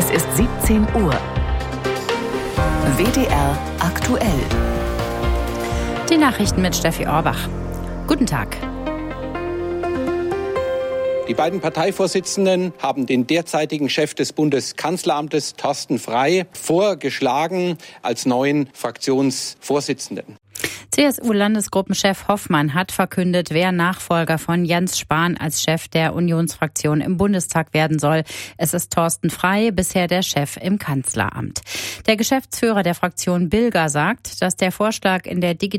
Es ist 17 Uhr. WDR aktuell. Die Nachrichten mit Steffi Orbach. Guten Tag. Die beiden Parteivorsitzenden haben den derzeitigen Chef des Bundeskanzleramtes, Thorsten Frey, vorgeschlagen als neuen Fraktionsvorsitzenden. CSU-Landesgruppenchef Hoffmann hat verkündet, wer Nachfolger von Jens Spahn als Chef der Unionsfraktion im Bundestag werden soll. Es ist Thorsten Frey, bisher der Chef im Kanzleramt. Der Geschäftsführer der Fraktion Bilger sagt, dass der Vorschlag in der